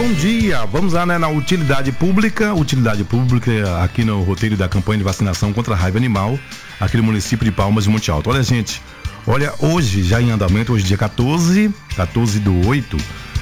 bom dia. Vamos lá, né, na utilidade pública aqui no roteiro da campanha de vacinação contra a raiva animal, aqui no município de Palmas de Monte Alto. Olha, gente, hoje já em andamento, hoje dia 14 do 8,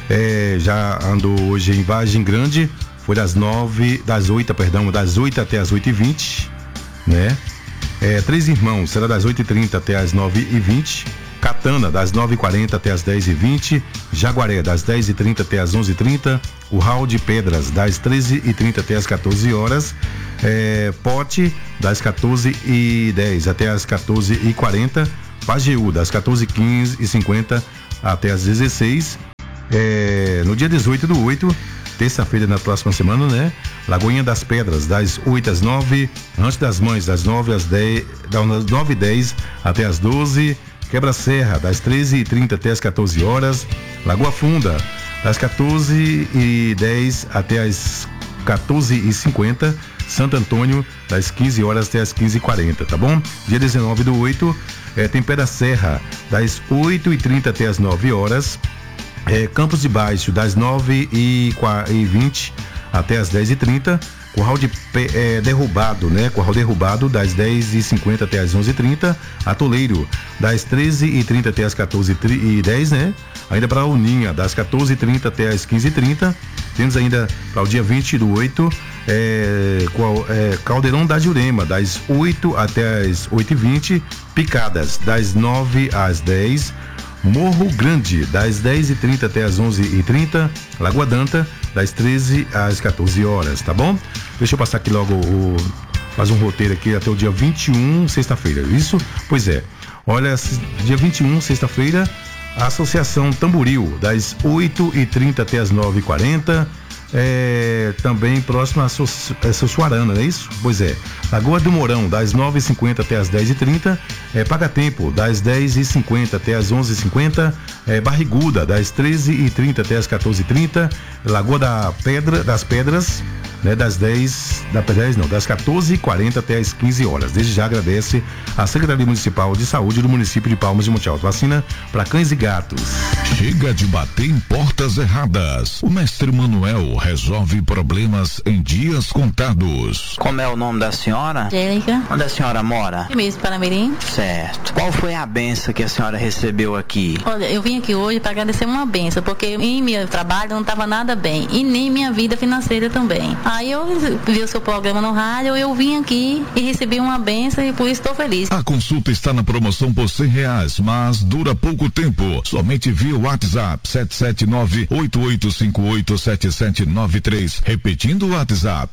já andou hoje em Vargem Grande, foi das 8 até as 8h20, né? Três Irmãos, será das 8h30 até as 9h20. Catana, das 9h40 até as 10h20, Jaguaré, das 10h30 até as 11h30, o Hall de Pedras, das 13h30 até as 14 horas, Pote, das 14h10 até as 14h40, Pajeú, das 14h15 até as 16h, no dia 18 do 8, terça-feira na próxima semana, né? Lagoinha das Pedras, das 8 às 9, Rancho das Mães, das 9 às 10, das 9h10 até as 12, Quebra-Serra, das 13h30 até as 14 horas, Lagoa Funda, das 14h10 até as 14h50, Santo Antônio, das 15 horas até as 15h40, tá bom? Dia 19 do 8, tem Pé da Serra, das 8h30 até as 9 horas, Campos de Baixo, das 9h20 até as 10h30, Curral Derrubado, né? Curral Derrubado, das 10h50 até as 11h30, Atoleiro, das 13h30 até as 14h10, né? Ainda para a Uninha, das 14h30 até as 15h30. Temos ainda para o dia 20 do 8, Caldeirão da Jurema, das 8 até as 8h20, Picadas, das 9 às 10, Morro Grande, das 10h30 até as 11h30, Lagoa Danta, das 13 às 14 horas, tá bom? Deixa eu passar aqui logo faz um roteiro aqui até o dia 21, sexta-feira, isso? Pois é. Olha, dia 21, sexta-feira, a Associação Tamboril, das 8h30 até as 9h40, também próximo a Sussuarana, não é isso? Pois é. Lagoa do Mourão, das 9h50 até as 10h30, Paga Tempo, das 10h50 até as 11h50, Barriguda, das 13h30 até as 14h30, Lagoa das Pedras, né, das 14h40 até as 15 horas. Desde já agradece a Secretaria Municipal de Saúde do município de Palmas de Monte Alto. Vacina para cães e gatos. Chega de bater em portas erradas. O mestre Manuel resolve problemas em dias contados. Como é o nome da senhora? Angélica. Onde a senhora mora? Mesmo, Paramirim. Certo. Qual foi a benção que a senhora recebeu aqui? Olha, eu vim aqui hoje para agradecer uma benção, porque em meu trabalho não estava nada bem, e nem minha vida financeira também. Aí eu vi o seu programa no rádio, eu vim aqui e recebi uma benção e por isso estou feliz. A consulta está na promoção por R$100, mas dura pouco tempo. Somente via WhatsApp 779-8858-7793. Repetindo o WhatsApp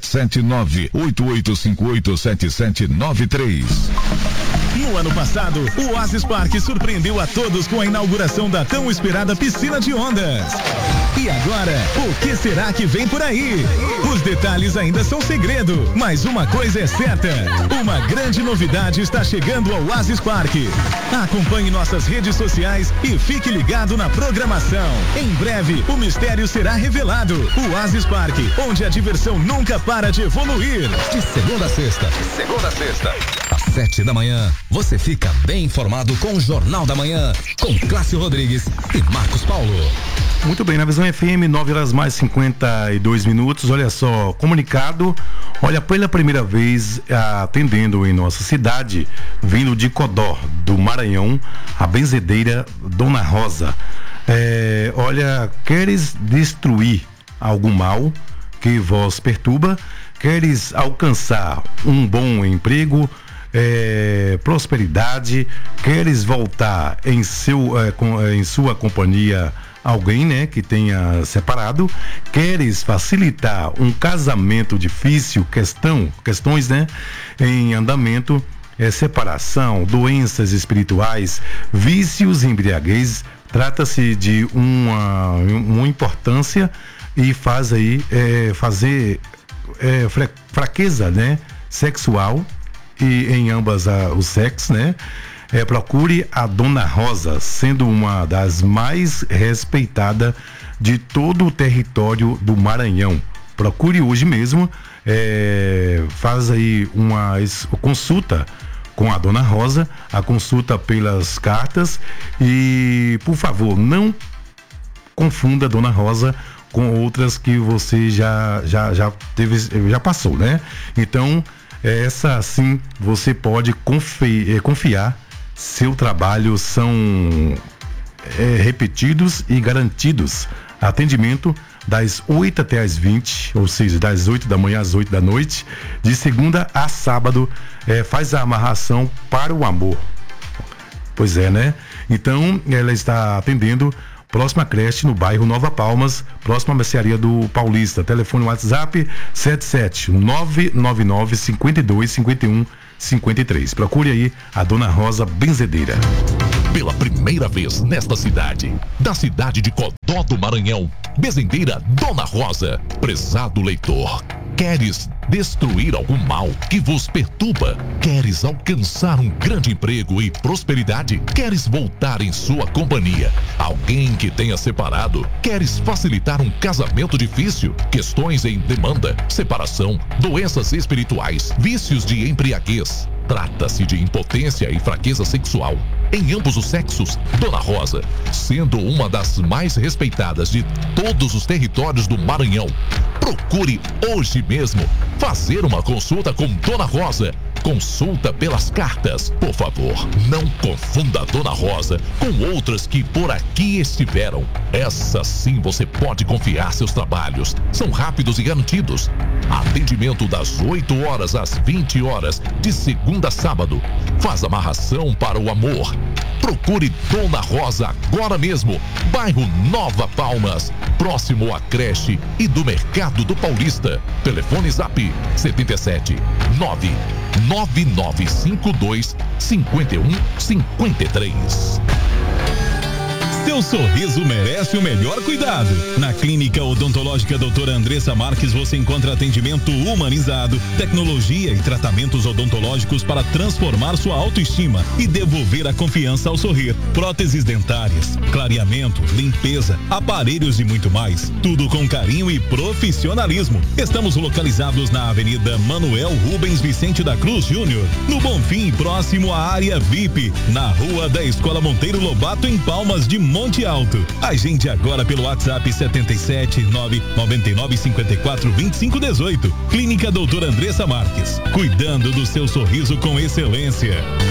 779-8858-7793. No ano passado, o Oasis Park surpreendeu a todos com a inauguração da tão esperada piscina de ondas. E agora, o que será que vem por aí? Os detalhes ainda são segredo, mas uma coisa é certa: uma grande novidade está chegando ao Oasis Park. Acompanhe nossas redes sociais e fique ligado na programação. Em breve, o mistério será revelado. O Oasis Park, onde a diversão nunca para de evoluir. De segunda a sexta. Às 7 da manhã, você fica bem informado com o Jornal da Manhã, com Cláudio Rodrigues e Marcos Paulo. Muito bem, na Visão FM, 9h52. Olha só, comunicado, olha, pela primeira vez atendendo em nossa cidade, vindo de Codó, do Maranhão, a benzedeira Dona Rosa. Olha, queres destruir algum mal que vos perturba? Queres alcançar um bom emprego? Prosperidade? Queres voltar em sua companhia alguém, né, que tenha separado? Queres facilitar um casamento difícil? Questões, né, em andamento, separação, doenças espirituais, vícios, embriaguez. Trata-se de uma importância e faz aí fazer fraqueza, né, sexual e em ambas os sexos, né? Procure a Dona Rosa, sendo uma das mais respeitadas de todo o território do Maranhão. Procure hoje mesmo, faz aí uma consulta com a Dona Rosa, a consulta pelas cartas, e por favor, não confunda a Dona Rosa com outras que você já passou, né? Então, essa sim, você pode confiar. Seu trabalho são repetidos e garantidos. Atendimento das 8 até as 20, ou seja, das 8 da manhã às 8 da noite, de segunda a sábado, faz a amarração para o amor. Pois é, né? Então, ela está atendendo próxima creche no bairro Nova Palmas, próxima à mercearia do Paulista. Telefone WhatsApp 77999525153. Procure aí a Dona Rosa Benzedeira. Pela primeira vez nesta cidade, da cidade de Codó do Maranhão, Benzedeira Dona Rosa. Prezado leitor, queres destruir algum mal que vos perturba? Queres alcançar um grande emprego e prosperidade? Queres voltar em sua companhia alguém que tenha separado? Queres facilitar um casamento difícil? Questões em demanda, separação, doenças espirituais, vícios de embriaguez? Trata-se de impotência e fraqueza sexual em ambos os sexos. Dona Rosa, sendo uma das mais respeitadas de todos os territórios do Maranhão, procure hoje mesmo fazer uma consulta com Dona Rosa. Consulta pelas cartas. Por favor, não confunda a Dona Rosa com outras que por aqui estiveram. Essa sim você pode confiar seus trabalhos. São rápidos e garantidos. Atendimento das 8 horas às 20 horas, de segunda a sábado. Faz amarração para o amor. Procure Dona Rosa agora mesmo. Bairro Nova Palmas, próximo à creche e do Mercado do Paulista. Telefone Zap 77999525153. Seu sorriso merece o melhor cuidado. Na Clínica Odontológica Doutora Andressa Marques você encontra atendimento humanizado, tecnologia e tratamentos odontológicos para transformar sua autoestima e devolver a confiança ao sorrir. Próteses dentárias, clareamento, limpeza, aparelhos e muito mais. Tudo com carinho e profissionalismo. Estamos localizados na Avenida Manuel Rubens Vicente da Cruz Júnior, no Bonfim, próximo à área VIP, na Rua da Escola Monteiro Lobato, em Palmas de Monte Alto. Agende agora pelo WhatsApp 77999542518. Clínica Doutora Andressa Marques, cuidando do seu sorriso com excelência.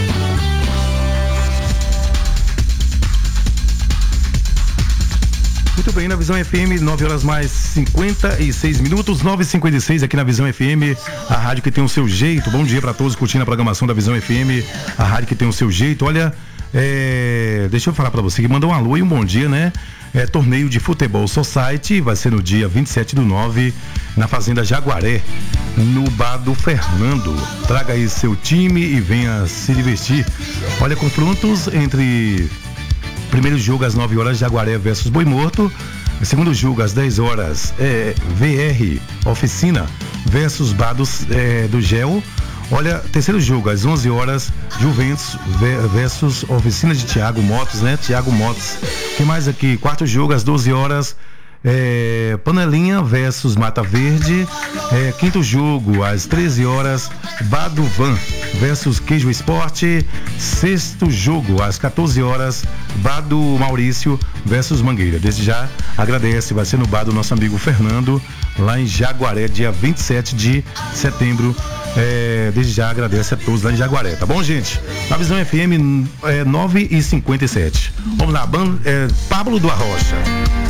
Muito bem, na Visão FM, 9 horas mais 56 minutos, 9h56 aqui na Visão FM, a rádio que tem o seu jeito. Bom dia para todos curtindo a programação da Visão FM, a rádio que tem o seu jeito. Olha, deixa eu falar para você que mandou um alô e um bom dia, né? Torneio de Futebol Society vai ser no dia 27/9 na Fazenda Jaguaré, no Bar do Fernando. Traga aí seu time e venha se divertir. Olha, confrontos entre primeiro jogo às 9 horas, Jaguaré versus Boi Morto. Segundo jogo às 10 horas, VR Oficina versus Bar do Gel. Olha, terceiro jogo às 11 horas, Juventus versus Oficina de Thiago Motos, né? Thiago Motos. O que mais aqui? Quarto jogo às 12 horas, Panelinha versus Mata Verde. Quinto jogo às 13 horas, Baduvan versus Queijo Esporte. Sexto jogo às 14 horas, Bado Maurício versus Mangueira. Desde já agradece, vai ser no bar do nosso amigo Fernando, lá em Jaguaré, dia 27 de setembro. Desde já agradece a todos lá em Jaguaré, tá bom, gente? Na Visão FM 9h57. Vamos lá, Pablo do Arrocha.